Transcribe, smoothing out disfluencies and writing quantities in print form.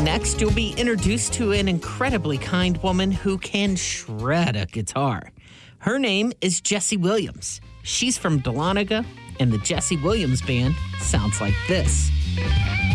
Next, you'll be introduced to an incredibly kind woman who can shred a guitar. Her name is Jessie Williams. She's from Dahlonega, and the Jessie Williams Band sounds like this.